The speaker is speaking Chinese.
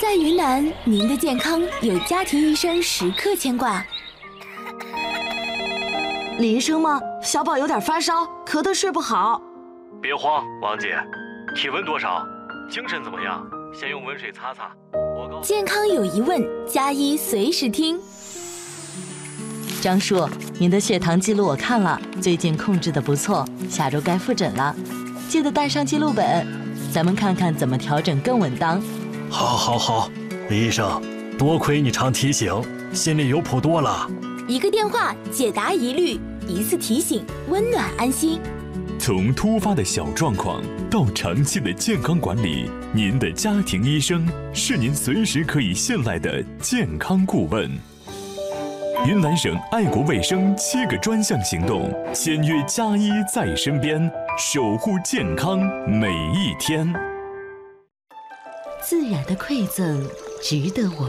在云南，您的健康有家庭医生时刻牵挂。 李医生吗？小宝有点发烧，咳得睡不好。 别慌，王姐，体温多少？精神怎么样？先用温水擦擦。 健康有疑问，加医随时听。 张叔，您的血糖记录我看了，最近控制得不错，下周该复诊了，记得带上记录本，咱们看看怎么调整更稳当。 好，李医生，多亏你常提醒，心里有谱多了。 一个电话解答疑虑，一次提醒温暖安心。 从突发的小状况到长期的健康管理，您的家庭医生是您随时可以信赖的健康顾问。云南省爱国卫生7个专项行动，签约加医在身边，守护健康每一天。 自然的馈赠，值得我